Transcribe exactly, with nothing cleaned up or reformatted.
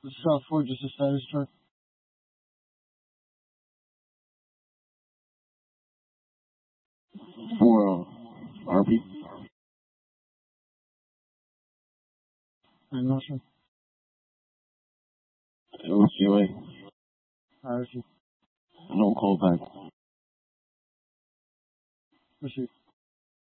The South Forge is a status chart. For uh, R P. I'm not sure. O C O A. I see. No call back. Proceed.